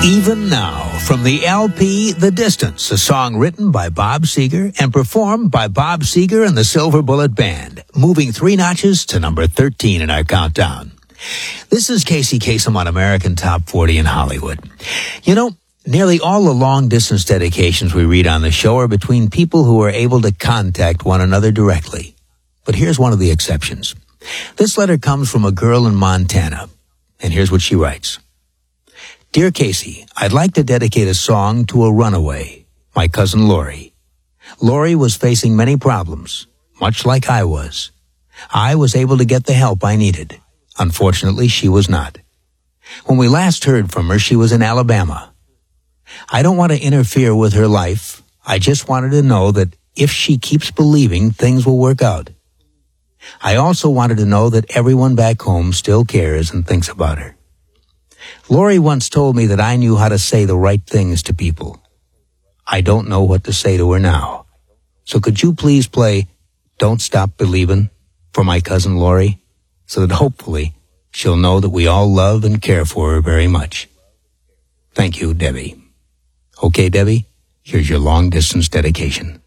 Even Now, from the LP The Distance, a song written by Bob Seger and performed by Bob Seger and the Silver Bullet Band, moving 3 notches to number 13 in our countdown. This is Casey Kasem on American Top 40 in Hollywood. You know, nearly all the long-distance dedications we read on the show are between people who are able to contact one another directly. But here's one of the exceptions. This letter comes from a girl in Montana, and here's what she writes. Dear Casey, I'd like to dedicate a song to a runaway, my cousin Lori. Lori was facing many problems, much like I was. I was able to get the help I needed. Unfortunately, she was not. When we last heard from her, she was in Alabama. I don't want to interfere with her life. I just wanted to know that if she keeps believing, things will work out. I also wanted to know that everyone back home still cares and thinks about her. Lori once told me that I knew how to say the right things to people. I don't know what to say to her now. So could you please play Don't Stop Believin' for my cousin Lori, so that hopefully she'll know that we all love and care for her very much. Thank you, Debbie. Okay, Debbie, here's your long-distance dedication.